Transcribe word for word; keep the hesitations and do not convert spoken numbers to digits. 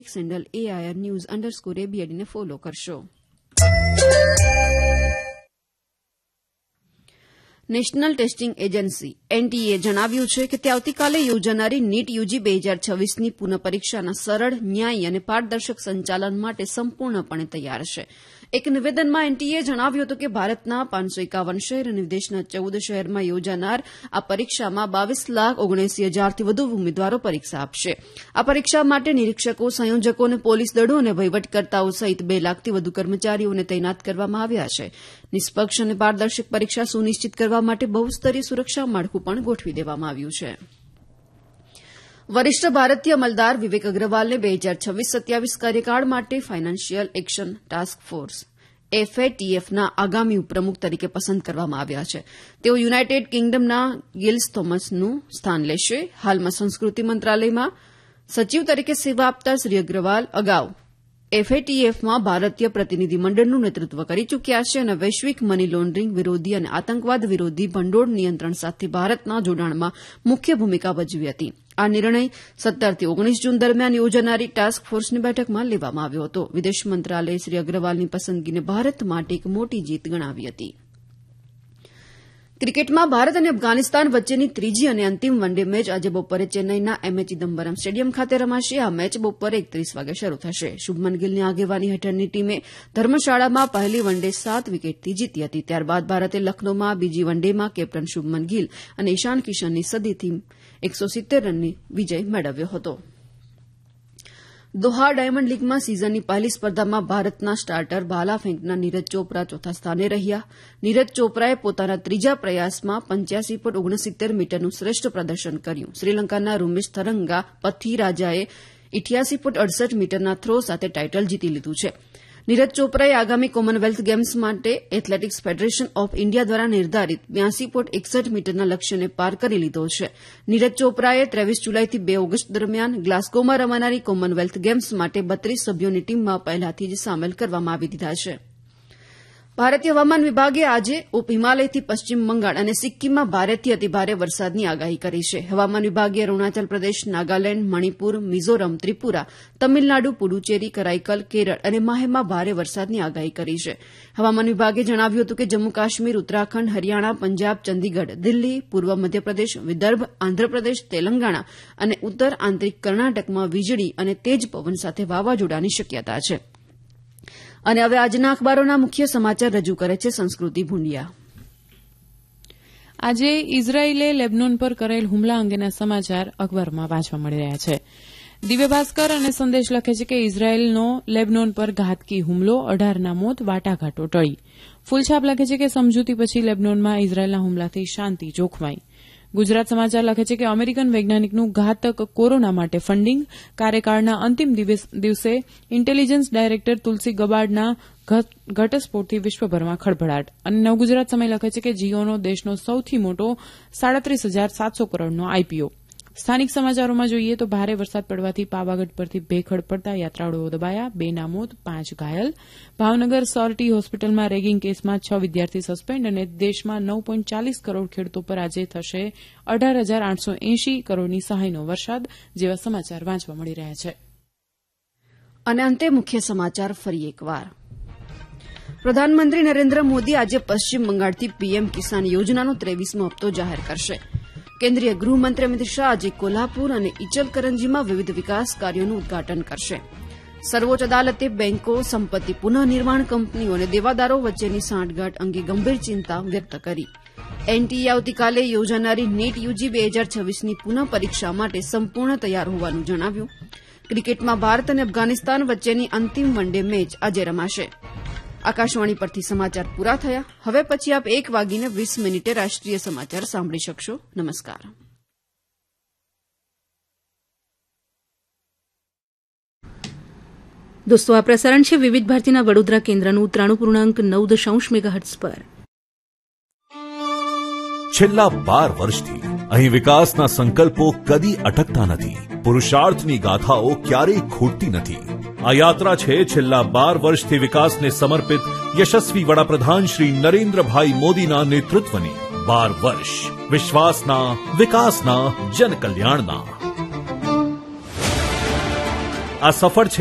Handle AIR news underscore એબીએડીને follow કરશો. National testing agency NTA જણાવ્યું છે કે તે આવતીકાલે યોજાનારી નીટ યુજી બે હજાર છવ્વીસની પુનઃ પરીક્ષાના સરળ, ન્યાયી અને પારદર્શક સંચાલન માટે સંપૂર્ણપણે તૈયાર છે. એક નિવેદનમાં એનટીએ જણાવ્યું હતું કે ભારતના પાંચસો એકાવન શહેર અને વિદેશના ચૌદ શહેરમાં યોજાનાર આ પરીક્ષામાં બાવીસ લાખ ઓગણએસી હજારથી વધુ ઉમેદવારો પરીક્ષા આપશે. આ પરીક્ષા માટે નિરીક્ષકો, સંયોજકો અને પોલીસ દળો અને વહીવટકર્તાઓ સહિત બે લાખથી વધુ કર્મચારીઓને તૈનાત કરવામાં આવ્યા છે. નિષ્પક્ષ અને પારદર્શક પરીક્ષા સુનિશ્ચિત કરવા માટે બહુસ્તરીય સુરક્ષા માળખું પણ ગોઠવી દેવામાં આવ્યું છે. વરિષ્ઠ ભારતીય અમલદાર વિવેક અગ્રવાલને બે હજાર છવ્વીસ સત્યાવીસ કાર્યકાળ માટે ફાઇનાન્શિયલ એક્શન ટાસ્ક ફોર્સ એફએટીએફના આગામી ઉપપ્રમુખ તરીકે પસંદ કરવામાં આવ્યા છે. તેઓ યુનાઇટેડ કિંગડમના ગિલ્સ થોમસનું સ્થાન લેશે. હાલમાં સંસ્કૃતિ મંત્રાલયમાં સચિવ તરીકે સેવા આપતા શ્રી અગ્રવાલ અગાઉ એફએટીએફમાં ભારતીય પ્રતિનિધિમંડળનું નેતૃત્વ કરી ચૂક્યા છે અને વૈશ્વિક મની લોન્ડરિંગ વિરોધી અને આતંકવાદ વિરોધી ભંડોળ નિયંત્રણ સાથે ભારતના જોડાણમાં મુખ્ય ભૂમિકા ભજવી હતી. આ નિર્ણય સત્તરથી ઓગણીસ જૂન દરમિયાન યોજાનારી ટાસ્ક ફોર્સની બેઠકમાં લેવામાં આવ્યો હતો. વિદેશ મંત્રાલયે શ્રી અગ્રવાલની પસંદગીને ભારત માટે એક મોટી જીત ગણાવી હતી. ક્રિકેટમાં ભારત અને અફઘાનિસ્તાન વચ્ચેની ત્રીજી અને અંતિમ વન ડે મેચ આજે બપોરે ચેન્નઈના એમએ ચિદમ્બરમ સ્ટેડિયમ ખાતે રમાશે. આ મેચ બપોરે એકત્રીસ વાગે શરૂ થશે. શુભમન ગિલની આગેવાની હેઠળની ટીમે ધર્મશાળામાં પહેલી વન ડે સાત વિકેટથી જીતી હતી. ત્યારબાદ ભારતે લખનૌમાં બીજી વન ડેમાં કેપ્ટન શુભમન ગિલ અને ઈશાન કિશનની સદીથી એકસો સિત્તેર રનની વિજય મેળવ્યો હતો. દોહા ડાયમંડ લીગમાં સિઝનની પહેલી સ્પર્ધામાં ભારતના સ્ટાર્ટર ભાલા ફેંકના નીરજ ચોપરા ચોથા સ્થાને રહ્યા. નીરજ ચોપરાએ પોતાના ત્રીજા પ્રયાસમાં પંચ્યાસી ફૂટ ઓગણસિત્તેર મીટરનું શ્રેષ્ઠ પ્રદર્શન કર્યું. શ્રીલંકાના રૂમેશ થરંગા પથિરાજાએ ઇઠ્યાસી ફૂટ અડસઠ મીટરના થ્રો સાથે ટાઇટલ જીતી લીધું છે. નીરજ ચોપરાએ આગામી કોમનવેલ્થ ગેમ્સ માટે એથ્લેટિક્સ ફેડરેશન ઓફ ઇન્ડિયા દ્વારા નિર્ધારિત બ્યાસી ફૂટ એકસઠ મીટરના લક્ષ્યને પાર કરી લીધો છે. નીરજ ચોપરાએ ત્રેવીસ જુલાઈથી બે ઓગસ્ટ દરમિયાન ગ્લાસ્ગોમાં રમાનારી કોમનવેલ્થ ગેમ્સ માટે બત્રીસ સભ્યોની ટીમમાં પહેલાથી જ સામેલ કરવામાં આવી દીધા છે. ભારતીય હવામાન વિભાગે આજે ઉપ હિમાલયથી પશ્ચિમ બંગાળ અને સિક્કિમમાં ભારેથી અતિભારે વરસાદની આગાહી કરી છે. હવામાન વિભાગે અરુણાચલ પ્રદેશ, નાગાલેન્ડ, મણિપુર, મિઝોરમ, ત્રિપુરા, તમિલનાડુ, પુડુચેરી, કરાઈકલ, કેરળ અને માહેમાં ભારે વરસાદની આગાહી કરી છે. હવામાન વિભાગે જણાવ્યું હતું કે જમ્મુ કાશ્મીર, ઉત્તરાખંડ, હરિયાણા, પંજાબ, ચંદીગઢ, દિલ્હી, પૂર્વ મધ્યપ્રદેશ, વિદર્ભ, આંધ્રપ્રદેશ, તેલંગાણા અને ઉત્તર આંતરિક કર્ણાટકમાં વીજળી અને તેજ પવન સાથે વાવાઝોડાની શક્યતા છે. અને હવે આજના અખબારોના મુખ્ય સમાચાર રજૂ કરે છે સંસ્કૃતિ ભુંડિયા. આજે ઇઝરાયેલે લેબનોન પર કરેલ હુમલા અંગેના સમાચાર અખબારમાં વાંચવા મળી રહ્યા છે. દિવ્ય ભાસ્કર અને સંદેશ લખે છે કે ઇઝરાયેલનો લેબનોન પર ઘાતકી હુમલો, અઢારના મોત, વાટાઘાટો ટળી. ફૂલછાપ લખે છે કે સમજૂતી પછી લેબનોનમાં ઇઝરાયેલના હુમલાથી શાંતિ જોખમાઈ. ગુજરાત સમાચાર લખે છે કે અમેરિકન વૈજ્ઞાનિકનું ઘાતક કોરોના માટે ફંડિંગ, કાર્યકાળના અંતિમ દિવસે ઇન્ટેલિજન્સ ડાયરેક્ટર તુલસી ગબાર્ડના ઘટસ્ફોટથી વિશ્વભરમાં ખળભળાટ. અને નવગુજરાત સમય લખે છે કે જીઓનો દેશનો સૌથી મોટો સાડત્રીસ હજાર સાતસો કરોડનો આઈપીઓ. સ્થાનિક સમાચારોમાં જોઈએ તો ભારે વરસાદ પડવાથી પાવાગઢ પરથી ભેખડ પડતા યાત્રાળુઓ દબાયા, બેના મોત, પાંચ ઘાયલ. ભાવનગર સોરટી હોસ્પિટલમાં રેગિંગ કેસમાં છ વિદ્યાર્થી સસ્પેન્ડ અને દેશમાં નવ પોઈન્ટ ચાલીસ કરોડ ખેડૂતો પર આજે થશે અઢાર હજાર આઠસો એંશી કરોડની સહાયનો વરસાદ જેવા સમાચાર વાંચવા મળી રહ્યા છે. અને અંતે મુખ્ય સમાચાર ફરી એકવાર. પ્રધાનમંત્રી નરેન્દ્ર મોદી આજે પશ્ચિમ બંગાળથી પીએમ કિસાન યોજનાનો ત્રેવીસમો હપ્તો જાહેર કરશે. કેન્દ્રીય ગૃહમંત્રી અમિત શાહ આજે કોલ્હાપુર અને ઇચલકરંજીમાં વિવિધ વિકાસ કાર્યોનું ઉદઘાટન કરશે. સર્વોચ્ચ અદાલતે બેન્કો, સંપત્તિ પુનઃનિર્માણ કંપનીઓ અને દેવાદારો વચ્ચેની સાંઠગાંઠ અંગે ગંભીર ચિંતા વ્યક્ત કરી. એનટીએ આવતીકાલે યોજાનારી નીટ યુજી બે હજાર છવ્વીસની પુનઃ પરીક્ષા માટે સંપૂર્ણ તૈયાર હોવાનું જણાવ્યું. ક્રિકેટમાં ભારત અને અફઘાનિસ્તાન વચ્ચેની અંતિમ વન ડે મેચ આજે રમાશે. આકાશવાણી પરથી સમાચાર પૂરા થયા. હવે પછી આપ એક વાગીને વીસ મિનિટે રાષ્ટ્રીય સમાચાર સાંભળી શકશો. નમસ્કાર. દોસ્તો, આ પ્રસારણ છે વિવિધ ભારતીના વડોદરા કેન્દ્રનું ત્રાણું પૂર્ણાંક નવ દશાંશ મેગાહર્ટ્ઝ પર. છેલ્લા બાર વર્ષથી અહીં વિકાસના સંકલ્પો કદી અટકતા નથી. પુરુષાર્થની ગાથાઓ ક્યારેય ખૂટતી નથી. આ યાત્રા છે છેલ્લા બાર વર્ષથી વિકાસને સમર્પિત યશસ્વી વડાપ્રધાન શ્રી નરેન્દ્રભાઈ મોદીના નેતૃત્વની. બાર વર્ષ વિશ્વાસના, વિકાસના, જનકલ્યાણના. આ સફર છે